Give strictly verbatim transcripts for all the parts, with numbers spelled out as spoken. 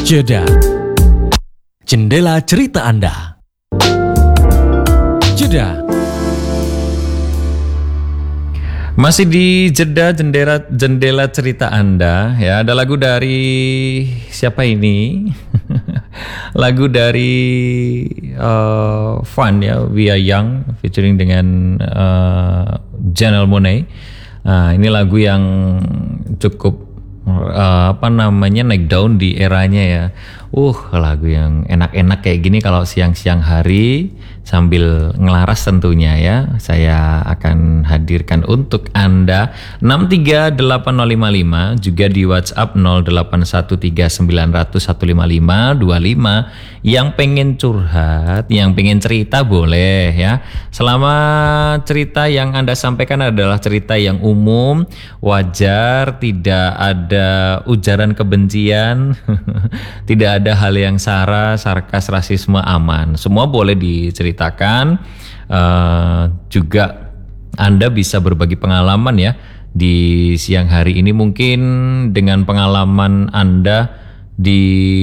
Jeda. Jendela cerita Anda. Jeda. Masih di jeda jendela jendela cerita Anda ya, ada lagu dari siapa ini? Lagu dari uh, Fun ya, We Are Young featuring dengan uh, Janelle Monáe. Nah, ini lagu yang cukup uh, apa namanya naik daun di eranya ya. Uh, lagu yang enak-enak kayak gini kalau siang-siang hari sambil ngelaras tentunya ya. Saya akan hadirkan untuk Anda enam tiga delapan nol lima lima, juga di WhatsApp nol delapan satu tiga sembilan nol nol satu lima lima dua lima. Yang pengen curhat, yang pengen cerita boleh ya. Selama cerita yang Anda sampaikan adalah cerita yang umum, wajar, tidak ada ujaran kebencian, tidak ada ada hal yang sara, sarkas, rasisme, aman. Semua boleh diceritakan. Uh, juga Anda bisa berbagi pengalaman ya di siang hari ini. Mungkin dengan pengalaman Anda di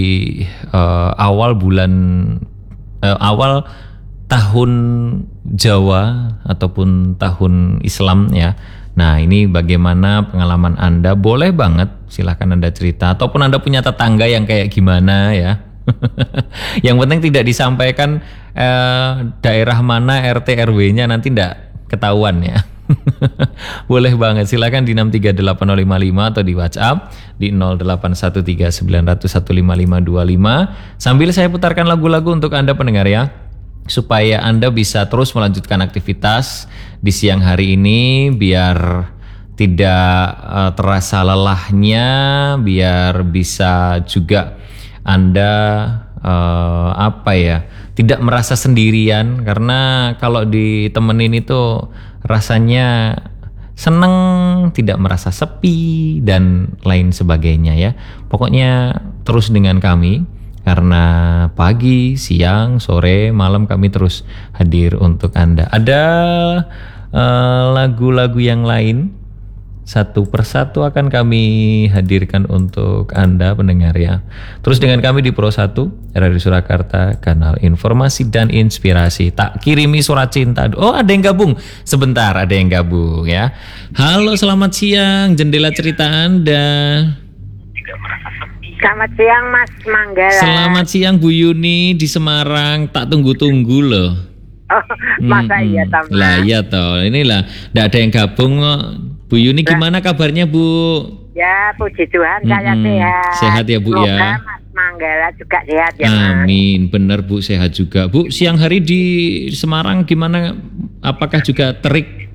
uh, awal bulan uh, awal tahun Jawa ataupun tahun Islam ya. Nah, ini bagaimana pengalaman Anda? Boleh banget, silahkan Anda cerita. Ataupun Anda punya tetangga yang kayak gimana ya. Yang penting tidak disampaikan eh, daerah mana, R T R W-nya, nanti tidak ketahuan ya. Boleh banget, silahkan di enam tiga delapan nol lima lima atau di WhatsApp di nol delapan satu tiga sembilan nol nol satu lima lima dua lima. Sambil saya putarkan lagu-lagu untuk Anda pendengar ya, supaya Anda bisa terus melanjutkan aktivitas di siang hari ini, biar tidak uh, terasa lelahnya, biar bisa juga Anda uh, apa ya, tidak merasa sendirian, karena kalau ditemenin itu rasanya seneng, tidak merasa sepi dan lain sebagainya ya. Pokoknya terus dengan kami, karena pagi, siang, sore, malam kami terus hadir untuk Anda. Ada uh, lagu-lagu yang lain, satu persatu akan kami hadirkan untuk Anda pendengar ya. Terus dengan kami di Pro satu R R I Surakarta, kanal informasi dan inspirasi. Tak kirimi surat cinta. Oh, ada yang gabung. Sebentar, ada yang gabung ya. Halo, selamat siang, jendela cerita Anda. Selamat siang Mas Manggala. Selamat siang Bu Yuni di Semarang. Tak tunggu-tunggu loh. Oh, masa hmm, iya Tam? Lah iya toh. Inilah tidak ada yang gabung kok. Bu Yuni gimana kabarnya Bu? Ya puji Tuhan, saya hmm, sehat. Sehat ya Bu. Semoga ya. Mas Manggala juga sehat ya Mas. Amin. Benar Bu, sehat juga. Bu, siang hari di Semarang gimana? Apakah juga terik?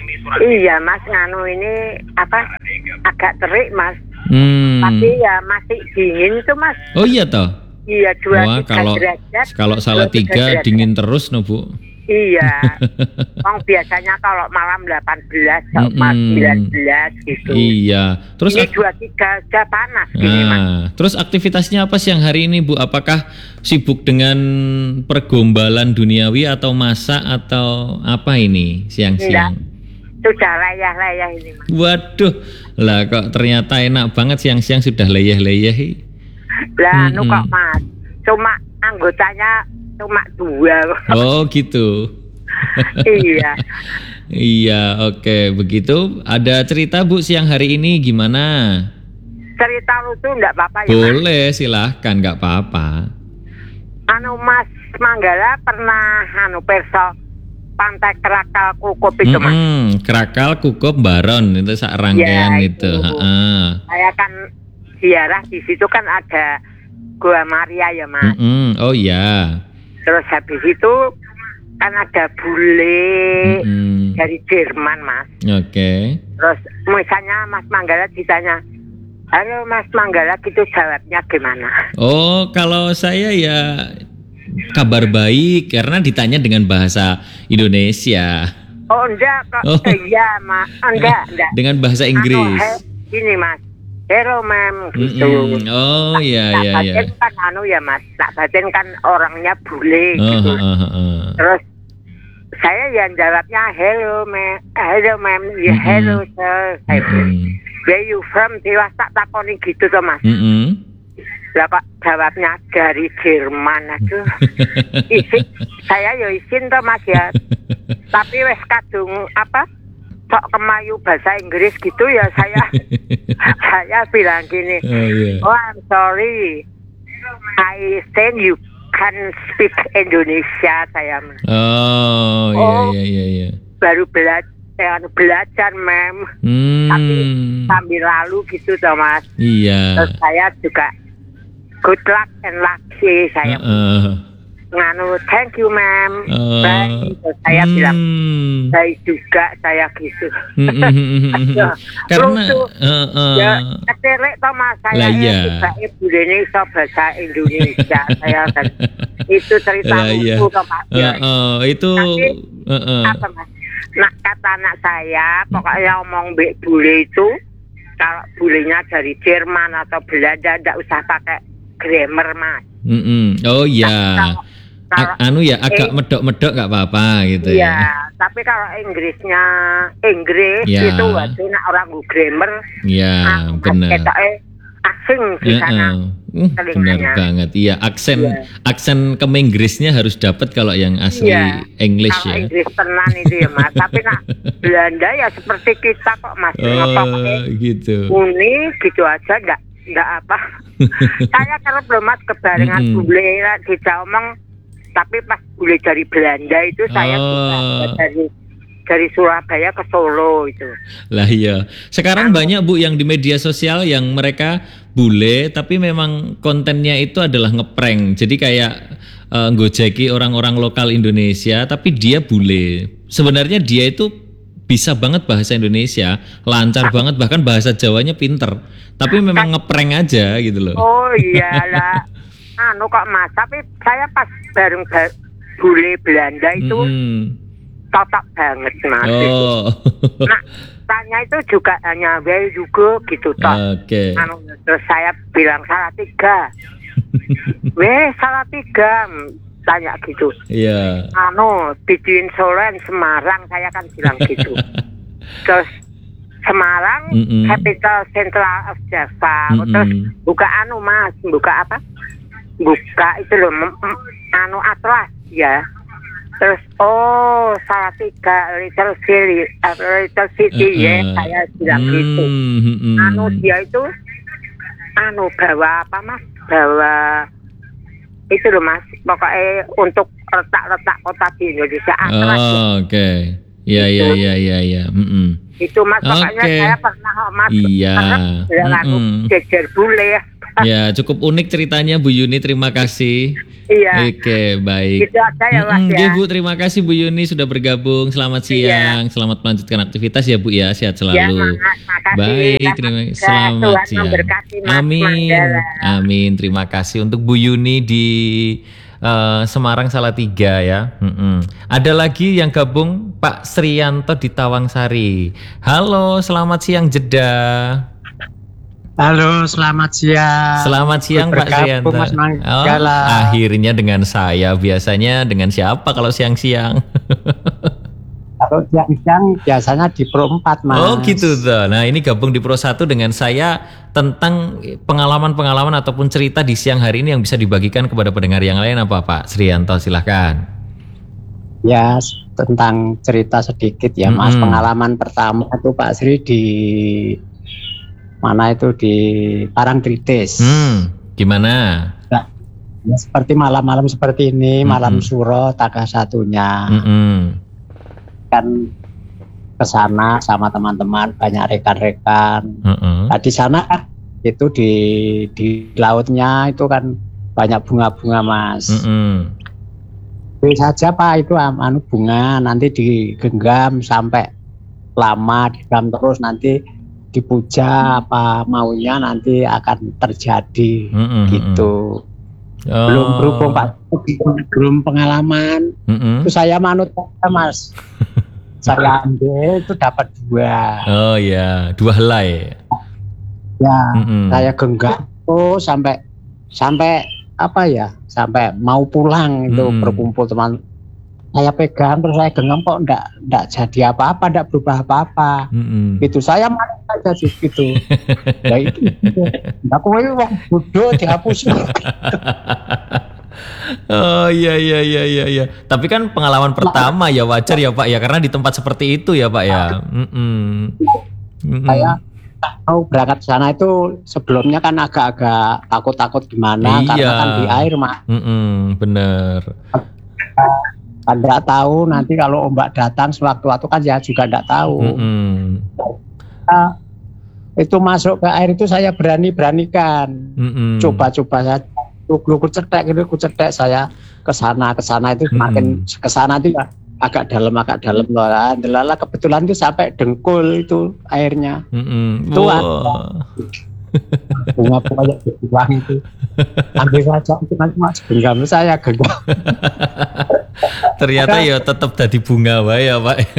Iya Mas, nganu ini apa? Agak terik Mas. Hmm. Tapi ya masih dingin tuh Mas. Oh iya toh. Iya dua Wah, tiga kalau, derajat. Kalau salah tiga dingin terus no Bu. Iya. Wong biasanya kalau malam delapan belas, mm-hmm. sembilan belas gitu. Iya. Terus ini dua tiga aja panas nah, gini Mas. Terus aktivitasnya apa siang hari ini Bu? Apakah sibuk dengan pergombalan duniawi atau masak atau apa ini siang-siang? Enggak. Sudah layah-layah ini Mas. Waduh, lah kok ternyata enak banget siang-siang sudah layah-layah. Lah, nu kok Mas, cuma anggotanya cuma dua. Oh gitu. Iya. Iya, oke, begitu. Ada cerita Bu siang hari ini gimana? Cerita lucu enggak apa-apa ya? Boleh, Mas? Silahkan, enggak apa-apa. Anu Mas Manggala pernah anu perso Pantai Krakal Kukup itu Mas. Mm-hmm. Krakal Kukup Baron itu sak rangkaian ya, itu. itu. Saya kan ziarah di situ kan ada Gua Maria ya Mas. Mm-hmm. Oh iya. Terus habis itu kan ada bule mm-hmm. dari Jerman Mas. Oke. Okay. Terus misalnya Mas Manggala ditanya, halo Mas Manggala, gitu jawabnya gimana? Oh, kalau saya ya kabar baik karena ditanya dengan bahasa Indonesia. Oh enggak kok. Oh. Iya Mas. Enggak, enggak. Dengan bahasa Inggris. Anu, he, ini Mas. Hello ma'am gitu. Mm-hmm. Oh iya nah, iya iya. Batin kan anu ya Mas. Nak Batin kan orangnya bule oh, gitu. Oh, oh, oh. Terus saya yang jawabnya hello ma'am. Hello ma'am. Ya mm-hmm. hello sir. Mm-hmm. Where you from? Dewas tak takoni gitu tuh Mas. Mm-hmm. Lah kok jawabnya dari Jerman, aduh. Isin, saya ya isin toh Mas ya. Tapi wes kadung apa? Sok kemayu bahasa Inggris gitu ya saya. Saya bilang gini. Oh, yeah. Oh, I'm sorry. I think you can speak Indonesia, saya. Oh, iya Oh. iya iya iya. Baru belajar eh, belajar mem. Hmm. Tapi sambil lalu gitu toh Mas. Iya. Terus saya juga good luck and lucky saya. Heeh. Nganu thank you ma'am. Oh. Baik, terus saya Hmm. bilang baik juga saya gitu. Hmm, hmm, hmm, hmm, hmm. Ya, Karena lucu. heeh. Ya, ketelek toh Mas saya Lah, iya. juga ibu ini iso bahasa Indonesia saya kan. Itu cerita Lah, iya. lucu toh Mas. Ya. Heeh, itu Tapi, heeh. Apa Mas? Nah kata anak saya pokoknya ngomong mbek bule itu kalau bulenya dari Jerman atau Belanda ndak usah pakai grammar Mas. Mm-mm. Oh iya. Kalau- kalau- A- anu ya agak Eh, medok-medok nggak apa-apa gitu Iya, ya. tapi kalau Inggrisnya Inggris Ya. itu berarti nak orang gue grammar, Iya, ah, benar. ketoknya asing di sana. Heeh. Uh, benar telinganya. banget. Iya, aksen Iya. aksen Kemenggrisnya harus dapat kalau yang asli Iya, English kalau ya. Inggris tenan itu ya Mas, tapi nak Belanda ya seperti kita kok Mas, ngepoknya Oh, gitu. uni gitu aja nggak nggak apa. Saya kalau belum Mas kebarengan Mm-mm. bule lah diomong, tapi pas bule dari Belanda itu saya Oh. juga dari dari Surabaya ke Solo itu. Lah iya. Sekarang banyak Bu yang di media sosial yang mereka bule tapi memang kontennya itu adalah ngeprank. Jadi kayak uh, ngojeki orang-orang lokal Indonesia tapi dia bule. Sebenarnya dia itu bisa banget bahasa Indonesia, lancar banget bahkan bahasa Jawanya pinter. Tapi memang ngeprank aja gitu loh. Oh iyalah. Anu kok Mas, tapi saya pas bareng ba- bule Belanda itu Mm-mm. cocok banget Mas. Oh. Nah, tanya itu juga hanya way juga gitu toh. Oke. Anu, terus saya bilang salah tiga. Weh salah tiga. Tanya gitu. Iya. Anu, between Solo and Semarang saya kan bilang gitu. Terus Semarang, Mm-mm. capital central of Java. Mm-mm. Terus buka anu Mas, buka apa? Buka itu loh, m- m- anu atlas ya. Terus oh salah tiga Little City, uh, Little City ya, Uh-uh. saya bilang gitu. Mm, mm-mm. Anu dia itu, anu bawa apa Mas? Bawa itu loh Mas, pokoknya untuk letak-letak kota di Indonesia atlas. Oh, oke. Iya iya iya iya iya. Mm-mm. Itu Mas, pokoknya Oke. saya pernah kok Mas. Iya. Pernah anu Mm-mm. jejer bule ya. Ya, cukup unik ceritanya Bu Yuni, terima kasih. Iya. Oke, baik. Gitu aja ya Mas Mm-mm, ya. Oke, Bu, terima kasih Bu Yuni sudah bergabung. Selamat siang, selamat melanjutkan aktivitas ya Bu ya, sehat Ya, selalu. Mas, makasih. Baik, terima kasih. Semoga Selamat Tuhan siang. memberkati Mas Amin, Manggala. amin. Terima kasih untuk Bu Yuni di eh, Semarang Salatiga ya. Mm-mm. Ada lagi yang gabung Pak Sriyanto di Tawangsari. Halo, selamat siang Jeddah. Halo, selamat siang. Selamat siang Pak Sriyanto. Bergabung, Mas Oh, Manggala. akhirnya dengan saya. Biasanya dengan siapa kalau siang-siang? Kalau siang-siang biasanya di Pro empat, Mas. Oh gitu tuh. Nah ini gabung di Pro satu dengan saya tentang pengalaman-pengalaman ataupun cerita di siang hari ini yang bisa dibagikan kepada pendengar yang lain apa Pak Sriyanto, silahkan. Ya, tentang cerita sedikit ya, Mas. Mm-mm. Pengalaman pertama itu Pak Sri di mana itu di Parangtritis. Hmm, gimana? Ya, seperti malam-malam seperti ini, Mm-mm. malam suro tanggal satunya Mm-mm. kan ke sana sama teman-teman, banyak rekan-rekan. Mm-mm. Nah, di sana kan itu di di lautnya itu kan banyak bunga-bunga, Mas. Mm-mm. Bisa saja Pak itu am- anu bunga nanti digenggam sampai lama, digenggam terus nanti dipuja apa maunya nanti akan terjadi Mm-mm. gitu. Oh. Belum berhubung Pak, belum pengalaman. Mm-mm. Itu saya manut saja, Mas. Saya ambil itu dapat dua. Oh ya, dua helai. Ya, Mm-mm. saya genggam terus sampai sampai apa ya? Sampai mau pulang itu Mm. berkumpul teman saya pegang terus saya genggam kok enggak enggak jadi apa-apa, enggak berubah apa-apa. Mm-mm. Gitu saya malah aja sih gitu. Ya itu. Enggak kowe wong bodoh dihapus. Oh iya iya iya iya iya. Tapi kan pengalaman pertama ya wajar ya Pak ya, karena di tempat seperti itu ya Pak ya. Mm-mm. Mm-mm. Saya mau berangkat sana itu sebelumnya kan agak-agak takut-takut gimana Iya. karena kan di air Mas. Mm-mm, bener. Kan enggak tahu nanti kalau ombak datang sewaktu-waktu kan saya juga enggak tahu. Mm-mm. Nah, itu masuk ke air itu saya berani-beranikan. Mm-mm. Coba-coba saya lu kucetek gitu kucetek saya ke sana ke sana itu semakin Mm-mm. ke sana itu ya agak dalam agak dalam lah. Delala kebetulan itu sampai dengkul itu airnya. Mm-mm. Tuh, Wah. Bunga-bunga dibuang itu. Ambil saja itu nanti Mas genggam saya genggam. Ternyata ya tetap jadi bunga wae ya Pak.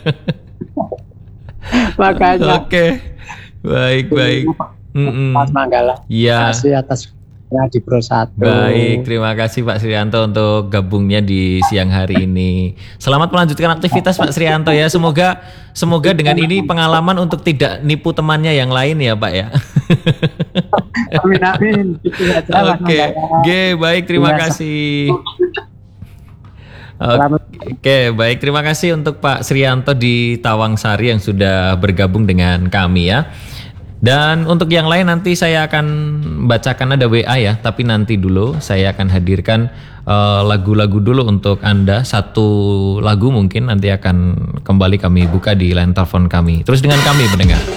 Makanya Oke. Baik baik. Mm-mm. Mas Manggala. Iya. Kasih atas ya di Pro satu. Baik, terima kasih Pak Srianto untuk gabungnya di siang hari ini. Selamat melanjutkan aktivitas Pak Srianto ya. Semoga semoga dengan ini pengalaman untuk tidak nipu temannya yang lain ya Pak ya. Amin amin. Itu aja, Mas Oke, Manggala. G, baik terima Biasa. kasih. Selamat. Oke, baik terima kasih untuk Pak Srianto di Tawangsari yang sudah bergabung dengan kami ya. Dan untuk yang lain nanti saya akan bacakan ada W A ya, tapi nanti dulu saya akan hadirkan eh, lagu-lagu dulu untuk Anda. Satu lagu mungkin nanti akan kembali kami buka di line telepon kami. Terus dengan kami pendengar.